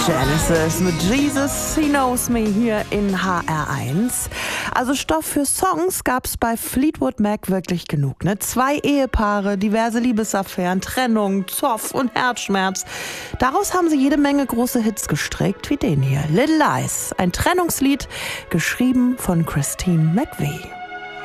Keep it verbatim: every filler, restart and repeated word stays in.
Genesis mit Jesus, He Knows Me hier in H R eins. Also Stoff für Songs gab's bei Fleetwood Mac wirklich genug, ne? Zwei Ehepaare, diverse Liebesaffären, Trennung, Zoff und Herzschmerz. Daraus haben sie jede Menge große Hits gestrickt, wie den hier. Little Lies, ein Trennungslied, geschrieben von Christine McVie.